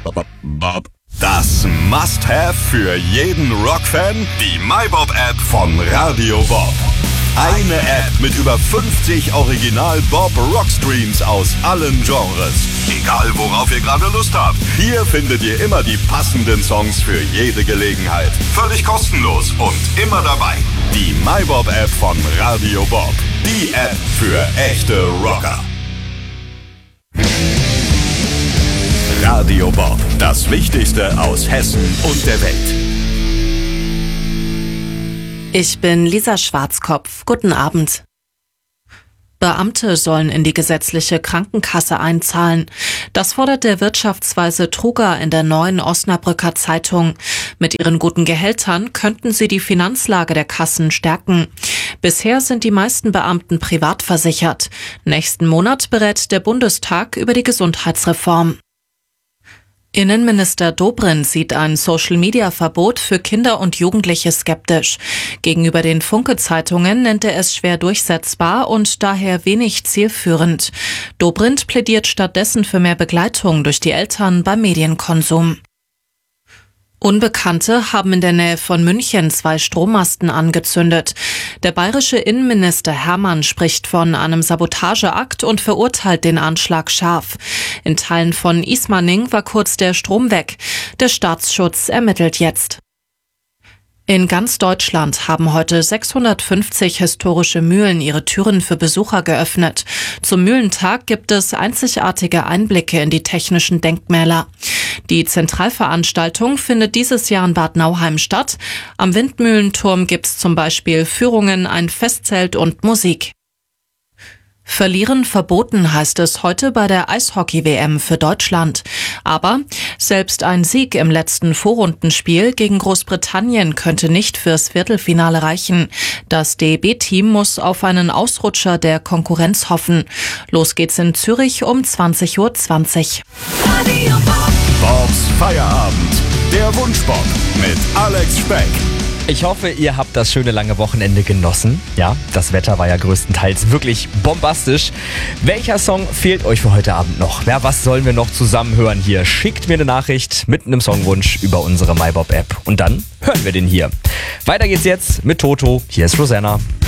Bob. Das Must-Have für jeden Rockfan, die MyBob-App von Radio Bob. Eine App mit über 50 Original-Bob-Rockstreams aus allen Genres. Egal, worauf ihr gerade Lust habt. Hier findet ihr immer die passenden Songs für jede Gelegenheit. Völlig kostenlos und immer dabei. Die MyBob-App von Radio Bob. Die App für echte Rocker. Radio Bob. Das Wichtigste aus Hessen und der Welt. Ich bin Lisa Schwarzkopf. Guten Abend. Beamte sollen in die gesetzliche Krankenkasse einzahlen. Das fordert der Wirtschaftsweise Truger in der Neuen Osnabrücker Zeitung. Mit ihren guten Gehältern könnten sie die Finanzlage der Kassen stärken. Bisher sind die meisten Beamten privat versichert. Nächsten Monat berät der Bundestag über die Gesundheitsreform. Innenminister Dobrindt sieht ein Social-Media-Verbot für Kinder und Jugendliche skeptisch. Gegenüber den Funke-Zeitungen nennt er es schwer durchsetzbar und daher wenig zielführend. Dobrindt plädiert stattdessen für mehr Begleitung durch die Eltern beim Medienkonsum. Unbekannte haben in der Nähe von München 2 Strommasten angezündet. Der bayerische Innenminister Hermann spricht von einem Sabotageakt und verurteilt den Anschlag scharf. In Teilen von Ismaning war kurz der Strom weg. Der Staatsschutz ermittelt jetzt. In ganz Deutschland haben heute 650 historische Mühlen ihre Türen für Besucher geöffnet. Zum Mühlentag gibt es einzigartige Einblicke in die technischen Denkmäler. Die Zentralveranstaltung findet dieses Jahr in Bad Nauheim statt. Am Windmühlenturm gibt's zum Beispiel Führungen, ein Festzelt und Musik. Verlieren verboten, heißt es heute bei der Eishockey-WM für Deutschland. Aber selbst ein Sieg im letzten Vorrundenspiel gegen Großbritannien könnte nicht fürs Viertelfinale reichen. Das DEB-Team muss auf einen Ausrutscher der Konkurrenz hoffen. Los geht's in Zürich um 20:20 Uhr. Bobs Feierabend. Der Wunschbob mit Alex Speck. Ich hoffe, ihr habt das schöne lange Wochenende genossen. Ja, das Wetter war ja größtenteils wirklich bombastisch. Welcher Song fehlt euch für heute Abend noch? Ja, was sollen wir noch zusammen hören hier? Schickt mir eine Nachricht mit einem Songwunsch über unsere MyBob-App. Und dann hören wir den hier. Weiter geht's jetzt mit Toto. Hier ist Rosanna.